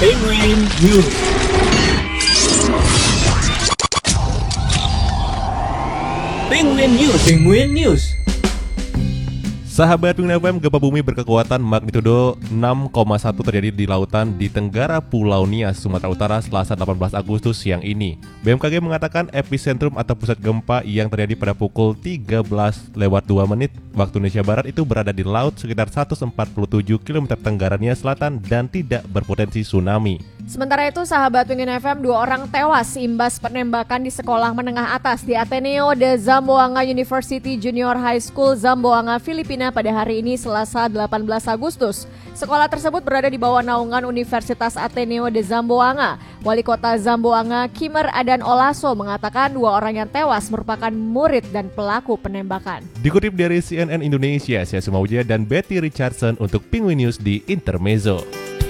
Penguin News. Penguin News. Penguin News. Sahabat Penguin FM, gempa bumi berkekuatan magnitudo 6,1 terjadi di lautan di Tenggara Pulau Nias, Sumatera Utara, Selasa 18 Agustus siang ini. BMKG mengatakan epicentrum atau pusat gempa yang terjadi pada pukul 13:02 waktu Indonesia Barat itu berada di laut sekitar 147 km tenggara Nias Selatan dan tidak berpotensi tsunami. Sementara itu, sahabat Penguin FM, 2 orang tewas imbas penembakan di sekolah menengah atas di Ateneo de Zamboanga University Junior High School, Zamboanga, Filipina pada hari ini Selasa 18 Agustus. Sekolah tersebut berada di bawah naungan Universitas Ateneo de Zamboanga. Wali Kota Zamboanga, Kimer Adan Olaso, mengatakan 2 orang yang tewas merupakan murid dan pelaku penembakan. Dikutip dari CNN Indonesia, saya Sumawja dan Betty Richardson untuk Penguin News di Intermezzo.